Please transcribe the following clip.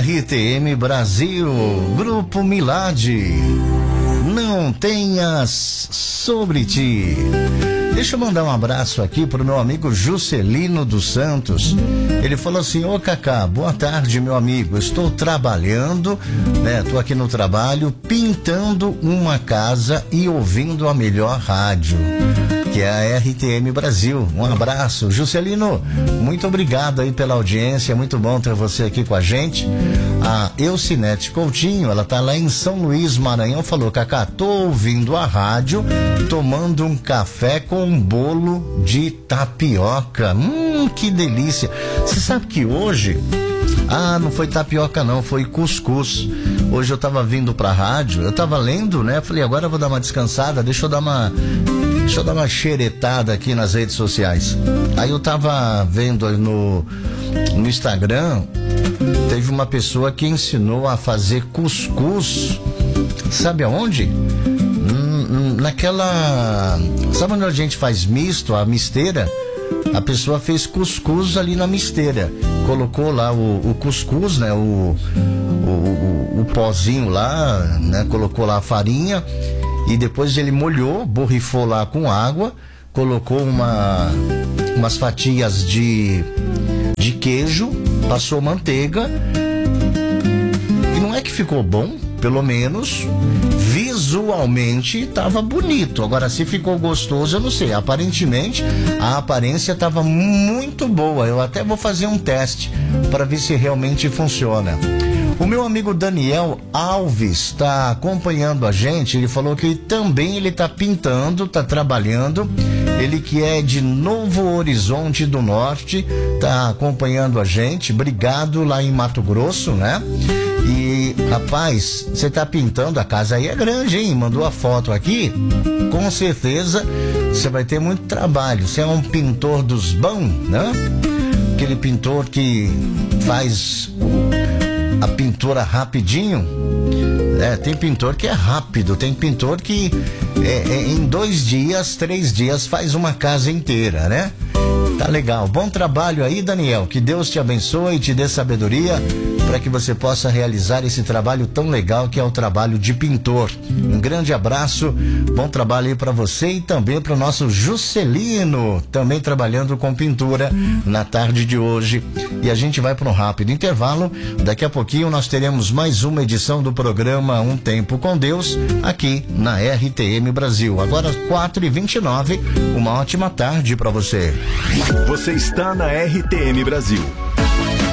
RTM Brasil, Grupo Milad, não tenhas sobre ti. Deixa eu mandar um abraço aqui pro meu amigo Juscelino dos Santos. Ele falou assim: ô Cacá, boa tarde, meu amigo. Estou trabalhando, né? Tô aqui no trabalho, pintando uma casa e ouvindo a melhor rádio, que é a RTM Brasil. Um abraço, Juscelino. Muito obrigado aí pela audiência. É muito bom ter você aqui com a gente. A Eucinete Coutinho, ela tá lá em São Luís, Maranhão, falou: Cacá, tô ouvindo a rádio, tomando um café com um bolo de tapioca. Que delícia. Você sabe que hoje, não foi tapioca não, foi cuscuz. Hoje eu tava vindo pra rádio, eu tava lendo, né? Falei, agora eu vou dar uma descansada, deixa eu dar uma xeretada aqui nas redes sociais. Aí eu tava vendo no Instagram, teve uma pessoa que ensinou a fazer cuscuz. Sabe aonde? Sabe onde a gente faz misto, a misteira? A pessoa fez cuscuz ali na misteira. Colocou lá o cuscuz, né? O pozinho lá, né? Colocou lá a farinha. E depois ele molhou, borrifou lá com água, colocou umas fatias de queijo, passou manteiga. E não é que ficou bom, pelo menos visualmente estava bonito. Agora, se ficou gostoso, eu não sei. Aparentemente, a aparência estava muito boa. Eu até vou fazer um teste para ver se realmente funciona. O meu amigo Daniel Alves está acompanhando a gente. Ele falou que também ele está pintando, está trabalhando. Ele que é de Novo Horizonte do Norte, está acompanhando a gente. Obrigado, lá em Mato Grosso, né? E, rapaz, você tá pintando, a casa aí é grande, hein? Mandou a foto aqui. Com certeza você vai ter muito trabalho. Você é um pintor dos bons, né? Aquele pintor que faz a pintura rapidinho. Tem pintor que é rápido, tem pintor que em 2 dias, 3 dias faz uma casa inteira, né? Tá legal. Bom trabalho aí, Daniel. Que Deus te abençoe e te dê sabedoria para que você possa realizar esse trabalho tão legal que é o trabalho de pintor. Um grande abraço, bom trabalho aí para você e também para o nosso Juscelino, também trabalhando com pintura na tarde de hoje. E a gente vai para um rápido intervalo. Daqui a pouquinho nós teremos mais uma edição do programa Um Tempo com Deus aqui na RTM Brasil. Agora 4h29, uma ótima tarde para você. Você está na RTM Brasil.